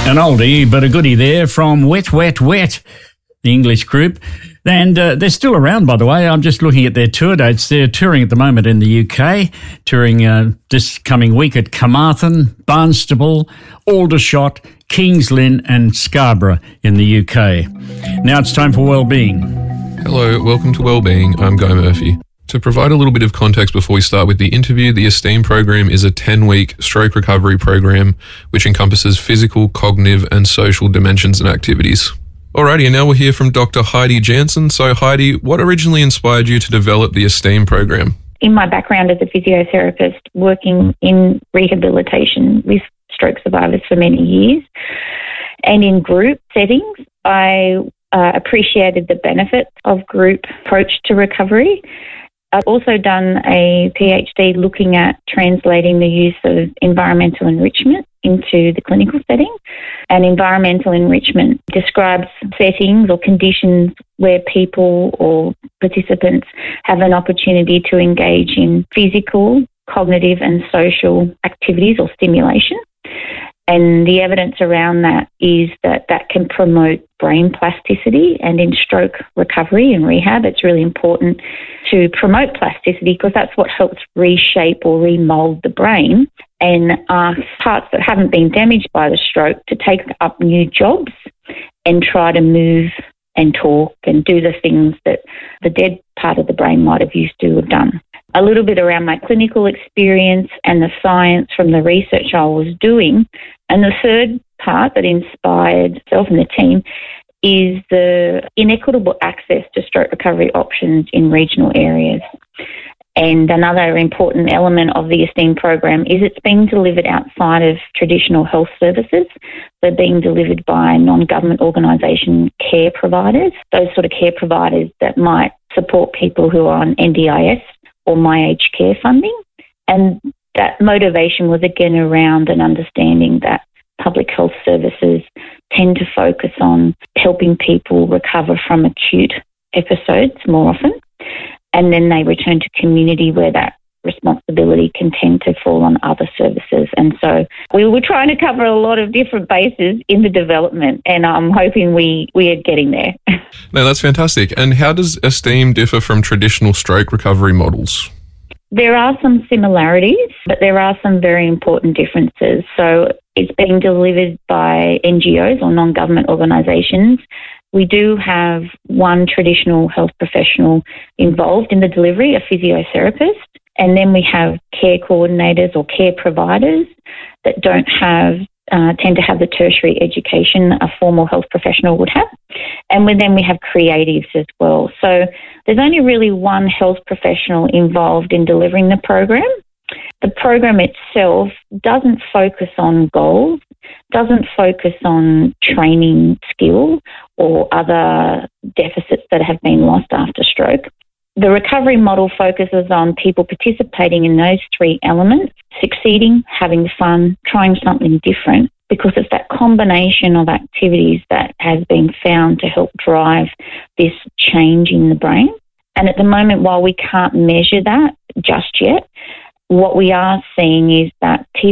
An oldie, but a goodie there from Wet, Wet, Wet, the English group. And they're still around, by the way. I'm just looking at their tour dates. They're touring at the moment in the UK, touring this coming week at Carmarthen, Barnstaple, Aldershot, Kings Lynn and Scarborough in the UK. Now it's time for Wellbeing. Hello, welcome to Wellbeing. I'm Guy Murphy. To provide a little bit of context before we start with the interview, the ESTEAM program is a 10-week stroke recovery program which encompasses physical, cognitive and social dimensions and activities. Alrighty, and now we'll hear from Dr. Heidi Jansen. So Heidi, what originally inspired you to develop the ESTEAM program? In my background as a physiotherapist, working in rehabilitation with stroke survivors for many years and in group settings, I appreciated the benefits of group approach to recovery. I've also done a PhD looking at translating the use of environmental enrichment into the clinical setting. And environmental enrichment describes settings or conditions where people or participants have an opportunity to engage in physical, cognitive and social activities or stimulation. And the evidence around that is that that can promote brain plasticity, and in stroke recovery and rehab, it's really important to promote plasticity because that's what helps reshape or remold the brain and ask parts that haven't been damaged by the stroke to take up new jobs and try to move and talk and do the things that the dead part of the brain might have used to have done. A little bit around my clinical experience and the science from the research I was doing. And the third part that inspired myself and the team is the inequitable access to stroke recovery options in regional areas. And another important element of the ESTEAM program is it's being delivered outside of traditional health services. They're being delivered by non-government organisation care providers, those sort of care providers that might support people who are on NDIS or My Aged Care funding. And that motivation was again around an understanding that public health services tend to focus on helping people recover from acute episodes more often, and then they return to community where that responsibility can tend to fall on other services. And so we were trying to cover a lot of different bases in the development, and I'm hoping we are getting there. No, that's fantastic. And how does ESTEAM differ from traditional stroke recovery models? There are some similarities, but there are some very important differences. So it's being delivered by NGOs or non-government organisations. We do have one traditional health professional involved in the delivery, a physiotherapist, and then we have care coordinators or care providers that don't have tend to have the tertiary education a formal health professional would have. And then we have creatives as well. So there's only really one health professional involved in delivering the program. The program itself doesn't focus on goals, doesn't focus on training skill or other deficits that have been lost after stroke. The recovery model focuses on people participating in those three elements, succeeding, having fun, trying something different, because it's that combination of activities that has been found to help drive this change in the brain. And at the moment, while we can't measure that just yet, what we are seeing is that people